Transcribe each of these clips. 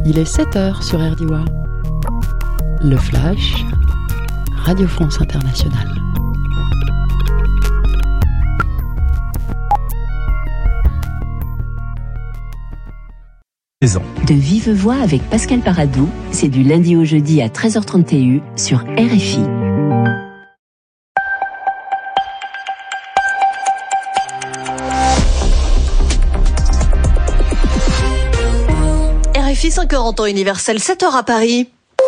Il est 7h sur RDIWA. Le Flash, Radio France Internationale. De vive voix avec Pascal Paradou, c'est du lundi au jeudi à 13h30 TU sur RFI. RFI 5h en temps universel, 7h à Paris.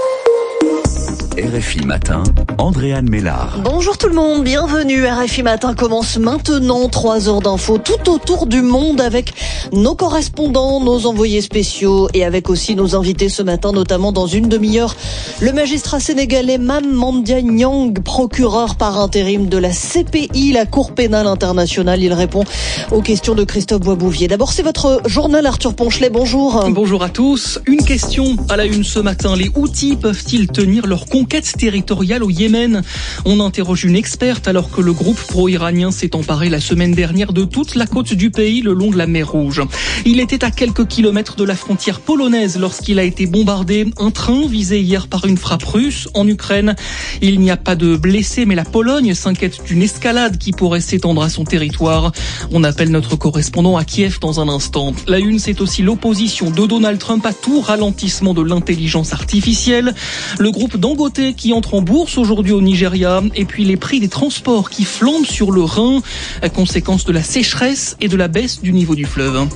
RFI Matin, Andréane Mélard. Bonjour tout le monde, bienvenue. RFI Matin commence maintenant, 3 heures d'infos tout autour du monde avec nos correspondants, nos envoyés spéciaux et avec aussi nos invités ce matin, notamment dans une demi-heure. Le magistrat sénégalais Mame Mandia Niang, procureur par intérim de la CPI, la Cour pénale internationale. Il répond aux questions de Christophe Boisbouvier. D'abord, c'est votre journal Arthur Ponchelet, bonjour. Bonjour à tous. Une question à la une ce matin. Les Houthis peuvent-ils tenir leur conquête territoriale au Yémen? On interroge une experte alors que le groupe pro-iranien s'est emparé la semaine dernière de toute la côte du pays le long de la mer Rouge. Il était à quelques kilomètres de la frontière polonaise lorsqu'il a été bombardé. Un train visé hier par une frappe russe en Ukraine. Il n'y a pas de blessés, mais la Pologne s'inquiète d'une escalade qui pourrait s'étendre à son territoire. On appelle notre correspondant à Kiev dans un instant. La une, c'est aussi l'opposition de Donald Trump à tout ralentissement de l'intelligence artificielle. Le groupe Dangote qui entre en bourse aujourd'hui au Nigeria, et puis les prix des transports qui flambent sur le Rhin, à conséquence de la sécheresse et de la baisse du niveau du fleuve.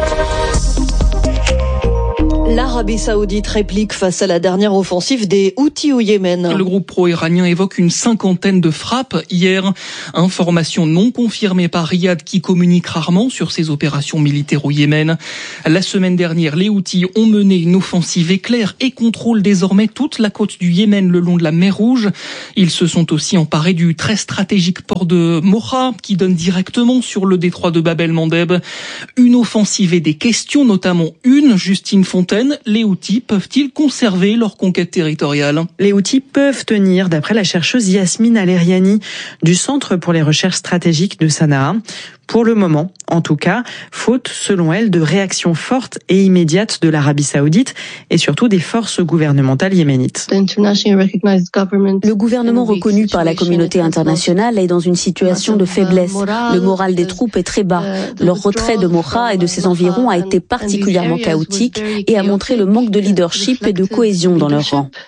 L'Arabie Saoudite réplique face à la dernière offensive des Houthis au Yémen. Le groupe pro-iranien évoque une 50aine de frappes hier. Information non confirmée par Riyad qui communique rarement sur ses opérations militaires au Yémen. La semaine dernière, les Houthis ont mené une offensive éclair et contrôlent désormais toute la côte du Yémen le long de la mer Rouge. Ils se sont aussi emparés du très stratégique port de Mocha qui donne directement sur le détroit de Bab el-Mandeb. Une offensive et des questions, notamment une, Justine Fontaine. Les Houthis peuvent-ils conserver leur conquête territoriale? Les Houthis peuvent tenir, d'après la chercheuse Yasmine Aleriani du Centre pour les recherches stratégiques de Sanaa. Pour le moment, en tout cas, faute, selon elle, de réactions fortes et immédiates de l'Arabie Saoudite et surtout des forces gouvernementales yéménites. Le gouvernement reconnu par la communauté internationale est dans une situation de faiblesse. Le moral des troupes est très bas. Leur retrait de Mocha et de ses environs a été particulièrement chaotique et a montré le manque de leadership et de cohésion dans leur rang.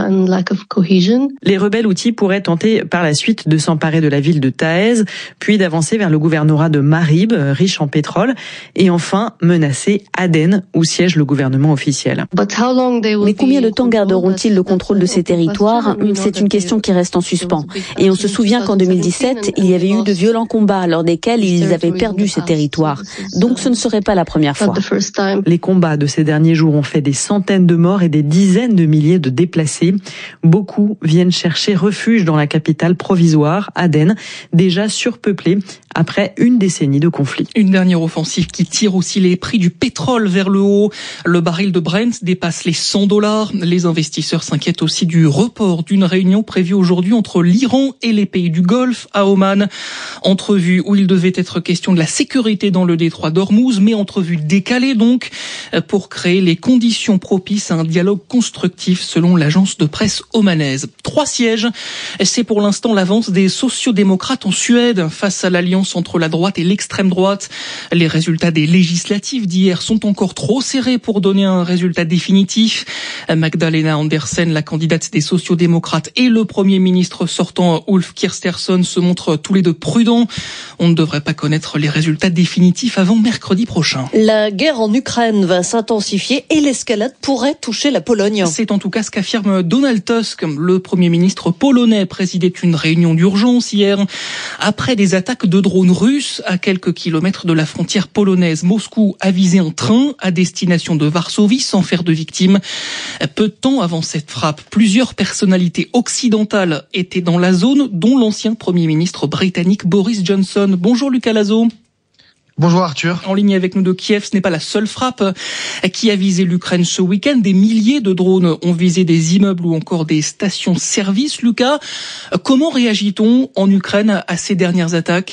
Les rebelles Houthis pourraient tenter par la suite de s'emparer de la ville de Taïz, puis d'avancer vers le gouvernorat de Marib, riche en pétrole, et enfin menacer Aden, où siège le gouvernement officiel. Mais combien de temps garderont-ils le contrôle de ces territoires? C'est une question qui reste en suspens. Et on se souvient qu'en 2017, il y avait eu de violents combats lors desquels ils avaient perdu ces territoires. Donc ce ne serait pas la première fois. Les combats de ces derniers jours ont fait des centaines de morts et des dizaines de milliers de déplacés. Beaucoup viennent chercher refuge dans la capitale provisoire, Aden, déjà surpeuplée après une décennie de conflit. Une dernière offensive qui tire aussi les prix du pétrole vers le haut. Le baril de Brent dépasse les $100. Les investisseurs s'inquiètent aussi du report d'une réunion prévue aujourd'hui entre l'Iran et les pays du Golfe à Oman. Entrevue où il devait être question de la sécurité dans le détroit d'Ormuz, mais entrevue décalée donc pour créer les conditions propices à un dialogue constructif selon l'agence de presse omanaise. 3 sièges, c'est pour l'instant l'avance des sociodémocrates en Suède face à l'alliance entre la droite et l'extrême droite. Les résultats des législatives d'hier sont encore trop serrés pour donner un résultat définitif. Magdalena Andersen, la candidate des sociodémocrates, et le Premier ministre sortant Ulf Kristersson se montrent tous les deux prudents. On ne devrait pas connaître les résultats définitifs avant mercredi prochain. La guerre en Ukraine va s'intensifier et l'escalade pourrait toucher la Pologne. C'est en tout cas ce qu'affirme Donald Tusk. Le Premier ministre polonais présidait une réunion d'urgence hier après des attaques de drones russes à quelques kilomètres de la frontière polonaise. Moscou a visé un train à destination de Varsovie sans faire de victimes. Peu de temps avant cette frappe, plusieurs personnalités occidentales étaient dans la zone, dont l'ancien Premier ministre britannique Boris Johnson. Bonjour Lucas Lazo. Bonjour Arthur. En ligne avec nous de Kiev, ce n'est pas la seule frappe qui a visé l'Ukraine ce week-end. Des milliers de drones ont visé des immeubles ou encore des stations-service. Lucas, comment réagit-on en Ukraine à ces dernières attaques ?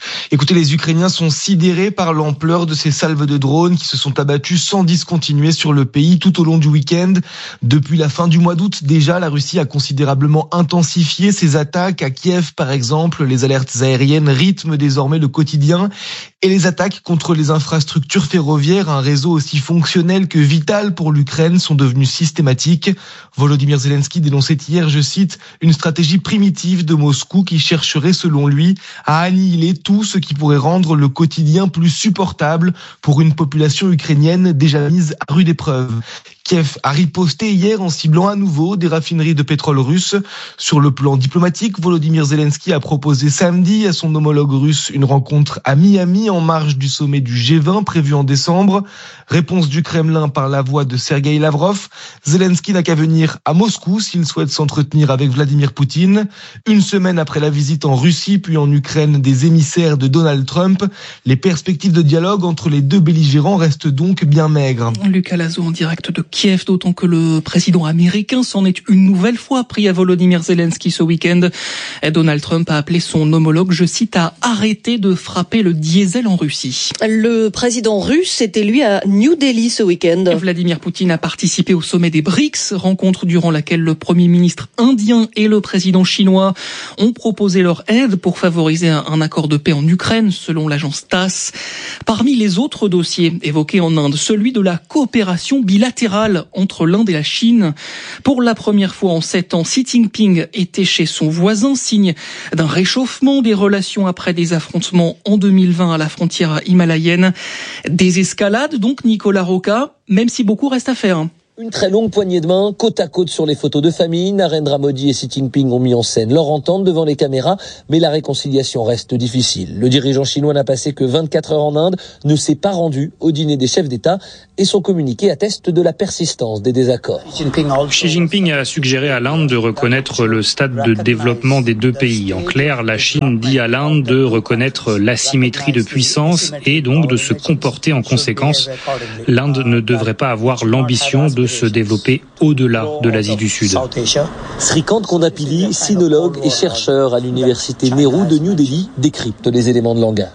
Écoutez, les Ukrainiens sont sidérés par l'ampleur de ces salves de drones qui se sont abattues sans discontinuer sur le pays tout au long du week-end. Depuis la fin du mois d'août, déjà, la Russie a considérablement intensifié ses attaques. À Kiev, par exemple, les alertes aériennes rythment désormais le quotidien. Et les attaques contre les infrastructures ferroviaires, un réseau aussi fonctionnel que vital pour l'Ukraine, sont devenues systématiques. Volodymyr Zelensky dénonçait hier, je cite, une stratégie primitive de Moscou qui chercherait, selon lui, à annihiler tout ce qui pourrait rendre le quotidien plus supportable pour une population ukrainienne déjà mise à rude épreuve. Kiev a riposté hier en ciblant à nouveau des raffineries de pétrole russes. Sur le plan diplomatique, Volodymyr Zelensky a proposé samedi à son homologue russe une rencontre à Miami en marge du sommet du G20 prévu en décembre. Réponse du Kremlin par la voix de Sergueï Lavrov. Zelensky n'a qu'à venir à Moscou s'il souhaite s'entretenir avec Vladimir Poutine. Une semaine après la visite en Russie puis en Ukraine des émissaires de Donald Trump, les perspectives de dialogue entre les deux belligérants restent donc bien maigres. Lucas Lazo en direct de Kiev, d'autant que le président américain s'en est une nouvelle fois pris à Volodymyr Zelensky ce week-end. Donald Trump a appelé son homologue, je cite, à arrêter de frapper le diesel en Russie. Le président russe était lui à New Delhi ce week-end. Vladimir Poutine a participé au sommet des BRICS, rencontre durant laquelle le premier ministre indien et le président chinois ont proposé leur aide pour favoriser un accord de paix en Ukraine, selon l'agence TASS. Parmi les autres dossiers évoqués en Inde, celui de la coopération bilatérale entre l'Inde et la Chine. Pour la première fois en 7 ans, Xi Jinping était chez son voisin, signe d'un réchauffement des relations après des affrontements en 2020 à la frontière himalayenne. Des escalades donc, Nicolas Rocca, même si beaucoup reste à faire. Une très longue poignée de main, côte à côte sur les photos de famille. Narendra Modi et Xi Jinping ont mis en scène leur entente devant les caméras, mais la réconciliation reste difficile. Le dirigeant chinois n'a passé que 24 heures en Inde, ne s'est pas rendu au dîner des chefs d'État et son communiqué atteste de la persistance des désaccords. Xi Jinping a suggéré à l'Inde de reconnaître le stade de développement des deux pays. En clair, la Chine dit à l'Inde de reconnaître l'asymétrie de puissance et donc de se comporter en conséquence. L'Inde ne devrait pas avoir l'ambition de se développer au-delà de l'Asie du Sud. Srikant Kondapilli, sinologue et chercheur à l'université Nehru de New Delhi, décrypte les éléments de langage.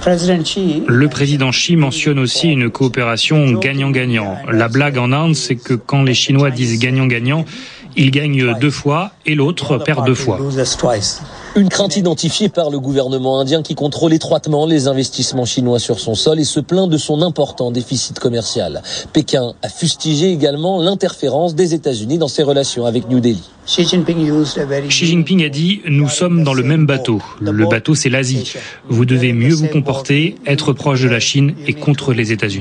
Le président Xi mentionne aussi une coopération gagnant-gagnant. La blague en Inde, c'est que quand les Chinois disent gagnant-gagnant, ils gagnent 2 fois et l'autre perd 2 fois. Une crainte identifiée par le gouvernement indien qui contrôle étroitement les investissements chinois sur son sol et se plaint de son important déficit commercial. Pékin a fustigé également l'interférence des États-Unis dans ses relations avec New Delhi. Xi Jinping a dit « Nous sommes dans le même bateau. Le bateau, c'est l'Asie. Vous devez mieux vous comporter, être proche de la Chine et contre les États-Unis. »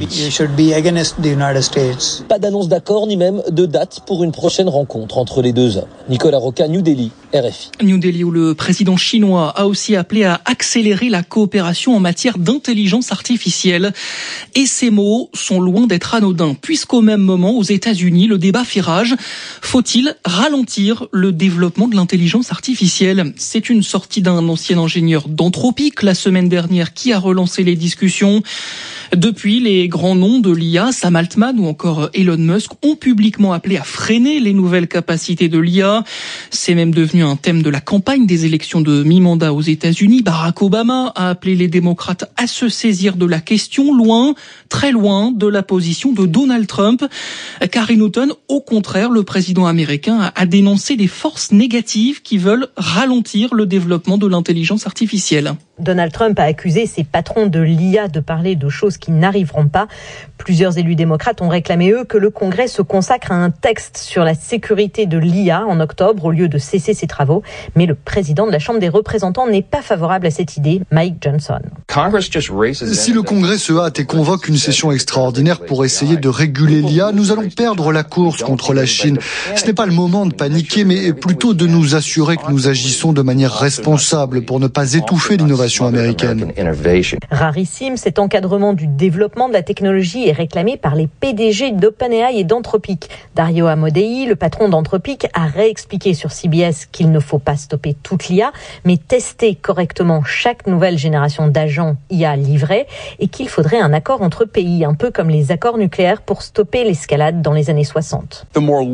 Pas d'annonce d'accord ni même de date pour une prochaine rencontre entre les deux hommes. Nicolas Rocca, New Delhi, RFI. New Delhi, où le président chinois a aussi appelé à accélérer la coopération en matière d'intelligence artificielle. Et ces mots sont loin d'être anodins, puisqu'au même moment, aux États-Unis, le débat fait rage. Faut-il ralentir le développement de l'intelligence artificielle? C'est une sortie d'un ancien ingénieur d'Anthropic la semaine dernière qui a relancé les discussions. Depuis, les grands noms de l'IA, Sam Altman ou encore Elon Musk, ont publiquement appelé à freiner les nouvelles capacités de l'IA. C'est même devenu un thème de la campagne des élections de mi-mandat aux États-Unis. Barack Obama a appelé les démocrates à se saisir de la question, loin, très loin de la position de Donald Trump. Carrie Newton, au contraire, le président américain a dénoncé des forces négatives qui veulent ralentir le développement de l'intelligence artificielle. Donald Trump a accusé ses patrons de l'IA de parler de choses qui n'arriveront pas. Plusieurs élus démocrates ont réclamé, eux, que le Congrès se consacre à un texte sur la sécurité de l'IA en octobre au lieu de cesser ses travaux. Mais le président de la Chambre des représentants n'est pas favorable à cette idée, Mike Johnson. Si le Congrès se hâte et convoque une session extraordinaire pour essayer de réguler l'IA, nous allons perdre la course contre la Chine. Ce n'est pas le moment de paniquer, mais plutôt de nous assurer que nous agissons de manière responsable pour ne pas étouffer l'innovation américaine. Rarissime, cet encadrement du développement de la technologie est réclamé par les PDG d'OpenAI et d'Anthropic. Dario Amodei, le patron d'Anthropic, a réexpliqué sur CBS qu'il ne faut pas stopper toute l'IA, mais tester correctement chaque nouvelle génération d'agents IA livrés et qu'il faudrait un accord entre pays, un peu comme les accords nucléaires pour stopper l'escalade dans les années 60.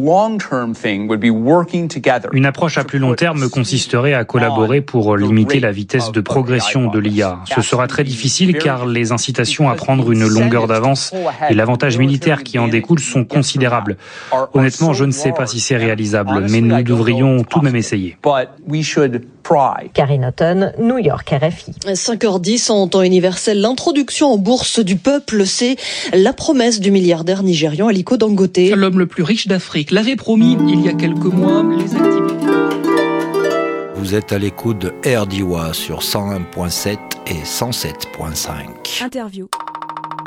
Une approche à plus long terme consisterait à collaborer pour limiter la vitesse de progression de l'IA. Ce sera très difficile car les incitations à prendre une longueur d'avance et l'avantage militaire qui en découle sont considérables. Honnêtement, je ne sais pas si c'est réalisable, mais nous devrions tout de même essayer. Karine Houghton, New York, RFI. 5h10 en temps universel. L'introduction en bourse du peuple, c'est la promesse du milliardaire nigérian Aliko Dangote. L'homme le plus riche d'Afrique l'avait promis il y a quelques mois. Les activités... Vous êtes à l'écoute de RDIWA sur 101.7 et 107.5. Interview.